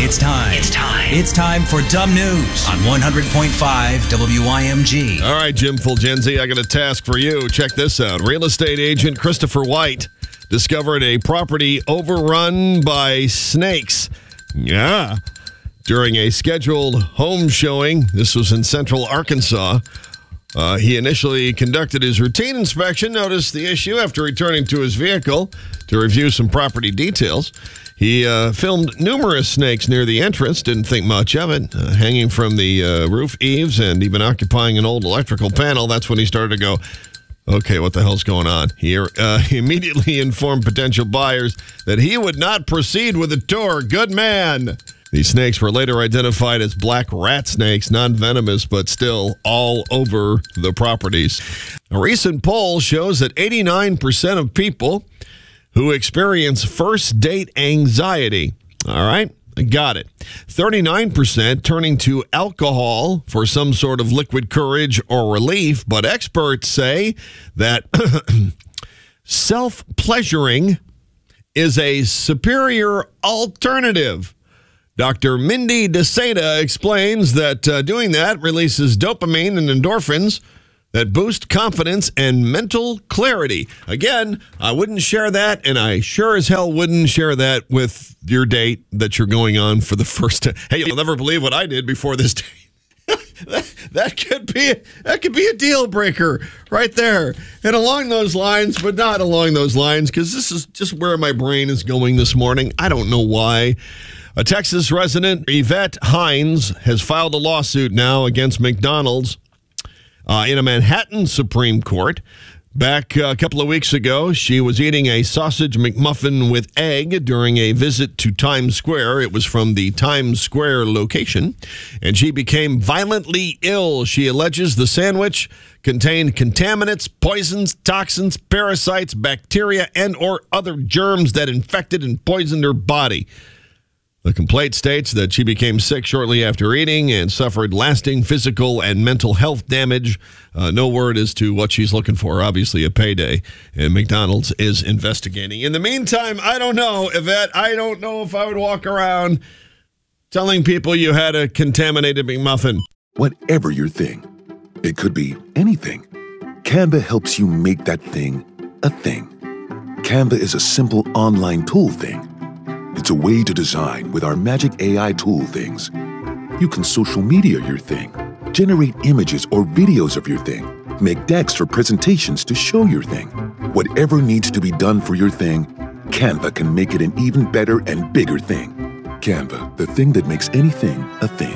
It's time. It's time. It's time for Dumb News on 100.5 WYMG. All right, Jim Fulgenzi, I got a task for you. Check this out. Real estate agent Christopher White discovered a property overrun by snakes. Yeah. During a scheduled home showing, this was in central Arkansas, he initially conducted his routine inspection, noticed the issue after returning to his vehicle to review some property details. He filmed numerous snakes near the entrance, didn't think much of it, hanging from the roof eaves and even occupying an old electrical panel. That's when he started to go, okay, what the hell's going on? He immediately informed potential buyers that he would not proceed with the tour. Good man. These snakes were later identified as black rat snakes, non-venomous, but still all over the properties. A recent poll shows that 89% of people who experience first date anxiety, all right, got it. 39% turning to alcohol for some sort of liquid courage or relief, but experts say that self-pleasuring is a superior alternative. Dr. Mindy DeSeta explains that doing that releases dopamine and endorphins that boost confidence and mental clarity. Again, I wouldn't share that, and I sure as hell wouldn't share that with your date that you're going on for the first time. Hey, you'll never believe what I did before this date. that could be a deal breaker right there. And along those lines, but not along those lines, because this is just where my brain is going this morning. I don't know why. A Texas resident, Yvette Hines, has filed a lawsuit now against McDonald's in a Manhattan Supreme Court. Back a couple of weeks ago, she was eating a sausage McMuffin with egg during a visit to Times Square. It was from the Times Square location, and she became violently ill. She alleges the sandwich contained contaminants, poisons, toxins, parasites, bacteria, and or other germs that infected and poisoned her body. The complaint states that she became sick shortly after eating and suffered lasting physical and mental health damage. No word as to what she's looking for. Obviously, a payday, and McDonald's is investigating. In the meantime, I don't know, Yvette. I don't know if I would walk around telling people you had a contaminated McMuffin. Whatever your thing, it could be anything. Canva helps you make that thing a thing. Canva is a simple online tool thing. It's a way to design with our magic AI tool things. You can social media your thing, generate images or videos of your thing, make decks or presentations to show your thing. Whatever needs to be done for your thing, Canva can make it an even better and bigger thing. Canva, the thing that makes anything a thing.